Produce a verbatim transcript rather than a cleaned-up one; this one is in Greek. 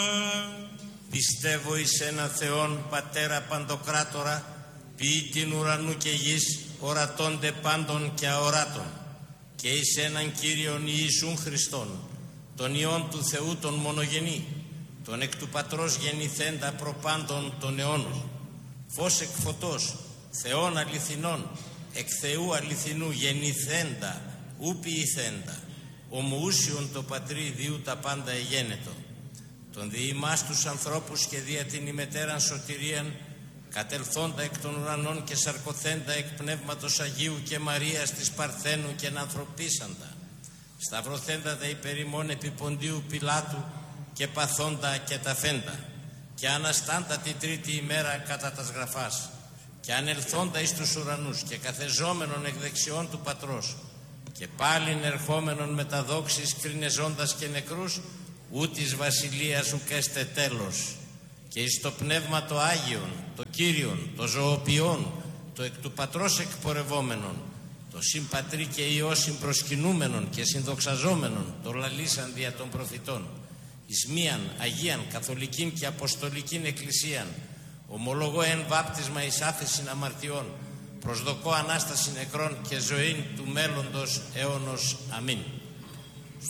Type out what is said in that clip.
Πιστεύω εις έναν Θεόν Πατέρα Παντοκράτορα, ποιητήν ουρανού και γης, ορατώνται πάντων και αοράτων, και εις έναν Κύριον Ιησούν Χριστόν, τον Υιόν του Θεού τον μονογενή, τον εκ του Πατρός γεννηθέντα προπάντων των αιώνων, φως εκ φωτός, Θεόν αληθινών, εκ Θεού αληθινού γεννηθέντα, ου ποιηθέντα, ομοούσιον το Πατρί διού τα πάντα εγένετο, τον δι' ημάς τους ανθρώπους και δια την ημετέραν σωτηρίαν, κατελθόντα εκ των ουρανών και σαρκωθέντα εκ Πνεύματος Αγίου και Μαρίας της Παρθένου και ενανθρωπίσαντα, σταυρωθέντα δε υπερημών επί Ποντίου Πιλάτου και παθόντα και ταφέντα, και αναστάντα τη τρίτη ημέρα κατά τας γραφάς, και ανελθόντα εις τους ουρανούς και καθεζόμενον εκ δεξιών του Πατρός, και πάλιν ερχόμενον με τα δόξης κρινεζόντας και νεκρούς, ού της βασιλείας ουκ έστε τέλος, και εις το Πνεύμα το Άγιον, το Κύριον, το ζωοποιόν, το εκ του Πατρός εκπορευόμενον, το συμπατρί και Υιό συμπροσκυνούμενον και συνδοξαζόμενον, το λαλήσαν δια των προφητών, εις μίαν Αγίαν Καθολικήν και Αποστολικήν Εκκλησίαν, ομολογώ εν βάπτισμα εις άφεσιν αμαρτιών, προσδοκώ Ανάσταση νεκρών και ζωήν του μέλλοντος αιώνος. Αμήν.